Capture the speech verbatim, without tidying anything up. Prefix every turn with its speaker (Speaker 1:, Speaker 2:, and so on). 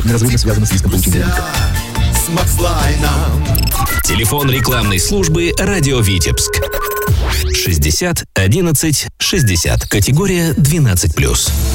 Speaker 1: неразрывно связаны с риском получения ранга.
Speaker 2: С Макслайном.
Speaker 3: Телефон рекламной службы «Радио Витебск». шестьдесят одиннадцать шестьдесят. Категория двенадцать плюс.